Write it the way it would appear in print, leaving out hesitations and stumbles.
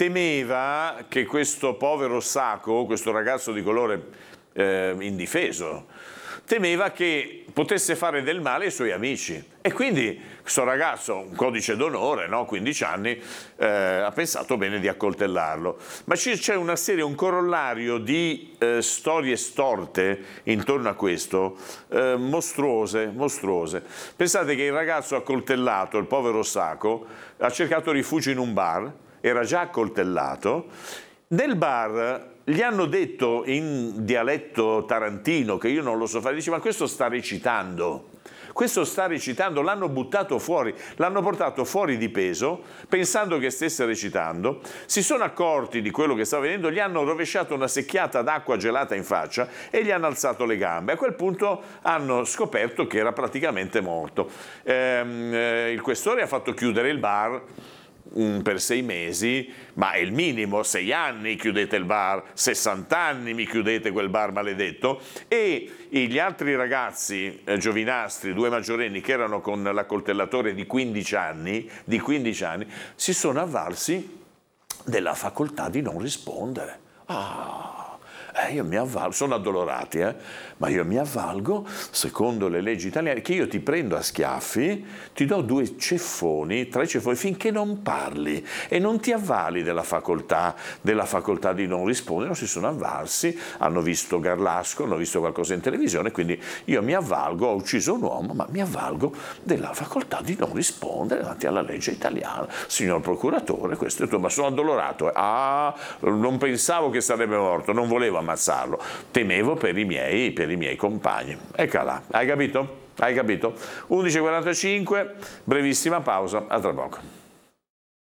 temeva che questo povero Sacco, questo ragazzo di colore indifeso, temeva che potesse fare del male ai suoi amici, e quindi questo ragazzo, un codice d'onore, no? 15 anni, ha pensato bene di accoltellarlo. Ma c'è una serie, un corollario di storie storte intorno a questo, mostruose. Pensate che il ragazzo accoltellato, il povero Sacco, ha cercato rifugio in un bar, era già accoltellato. Nel bar gli hanno detto in dialetto tarantino, che io non lo so fare, dice: ma questo sta recitando, l'hanno buttato fuori, l'hanno portato fuori di peso pensando che stesse recitando, si sono accorti di quello che stava avvenendo, gli hanno rovesciato una secchiata d'acqua gelata in faccia e gli hanno alzato le gambe. A quel punto hanno scoperto che era praticamente morto. Il questore ha fatto chiudere il bar per 6 mesi, ma è il minimo. 6 anni chiudete il bar, 60 anni mi chiudete quel bar maledetto. E gli altri ragazzi giovinastri, 2 maggiorenni che erano con l'accoltellatore di 15 anni, si sono avvalsi della facoltà di non rispondere. Io mi avvalgo, sono addolorati, ma io mi avvalgo, secondo le leggi italiane, che io ti prendo a schiaffi, ti do 2 ceffoni, 3 ceffoni, finché non parli, e non ti avvali della facoltà di non rispondere. Non si sono avvalsi, hanno visto Garlasco, hanno visto qualcosa in televisione, quindi io mi avvalgo, ho ucciso un uomo, ma mi avvalgo della facoltà di non rispondere davanti alla legge italiana. Signor procuratore, questo è tutto, ma sono addolorato. Non pensavo che sarebbe morto, non volevo ammazzarlo, temevo per i miei compagni. Eccola, hai capito? 11:45, brevissima pausa, a tra poco.